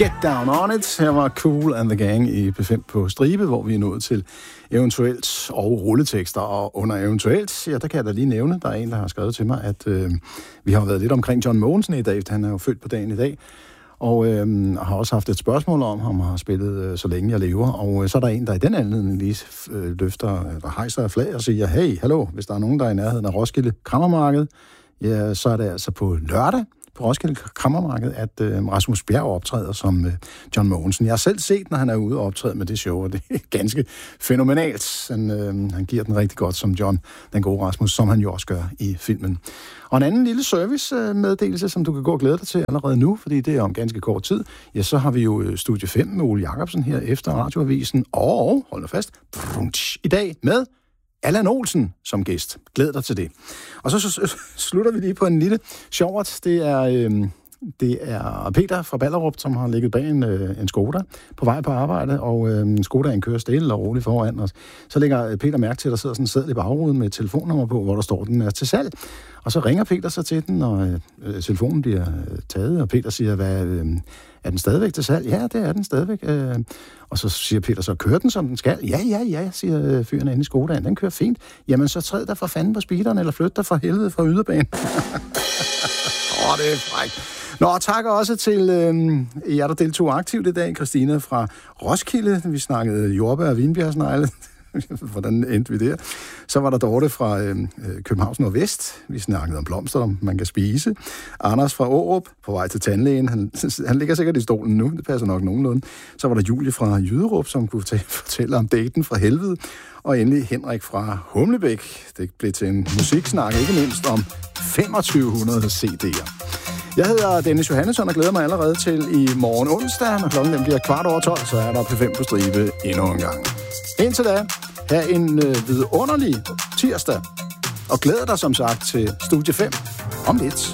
Get Down On It. Her var Cool and the Gang i P5 på stribe, hvor vi er nået til eventuelt og rulletekster. Og under eventuelt, ja, der kan jeg da lige nævne, der er en, der har skrevet til mig, at vi har været lidt omkring John Mogensen i dag. Han er jo født på dagen i dag. Og har også haft et spørgsmål om ham, har spillet Så længe jeg lever. Og så er der en, der i den anledning lige løfter, der hejser af flag og siger, hey, hallo, hvis der er nogen, der er i nærheden af Roskilde Krammermarked, ja, så er det altså på lørdag på Roskilde Krammermarked, at Rasmus Bjerg optræder som John Mogensen. Jeg har selv set, når han er ude og optræde med det show, og det er ganske fænomenalt. Han giver den rigtig godt som John, den gode Rasmus, som han jo også gør i filmen. Og en anden lille service-meddelelse, som du kan gå og glæde dig til allerede nu, fordi det er om ganske kort tid, ja, så har vi jo Studie 5 med Ole Jacobsen her efter Radioavisen, og hold da fast, i dag med Allan Olsen som gæst. Glæd dig til det. Og så slutter vi lige på en lille sjovt. Det er Peter fra Ballerup, som har ligget bag en Skoda på vej på arbejde, og Skodaen kører stille og roligt foran os. Så lægger Peter mærke til, at der sidder sådan en seddel i bagruden med et telefonnummer på, hvor der står, den er til salg. Og så ringer Peter så til den, og telefonen bliver taget, og Peter siger, er den stadigvæk til salg? Ja, det er den stadigvæk. Og så siger Peter så, kører den, som den skal? Ja, siger fyren inde i Skodaen. Den kører fint. Jamen, så træd der for fanden på speederen, eller flyt dig for helvede fra yderbanen. Det er frækt. Nå, tak også til jer, der deltog aktivt i dag. Christina fra Roskilde. Vi snakkede jordbær og vinbjergsnegle. Hvordan endte vi der? Så var der Dorte fra Københavns Nordvest. Vi snakkede om blomster, man kan spise. Anders fra Aarup på vej til tandlægen. Han ligger sikkert i stolen nu. Det passer nok nogenlunde. Så var der Julie fra Jyderup, som kunne fortælle om daten fra helvede. Og endelig Henrik fra Humlebæk. Det blev til en musiksnak, ikke mindst om 2500 CD'er. Jeg hedder Dennis Johannesson og glæder mig allerede til i morgen onsdag, når klokken bliver 12:15, så er der P5 på stribe endnu en gang. Indtil da, have en vidunderlig tirsdag, og glæder dig som sagt til Studie 5 om lidt.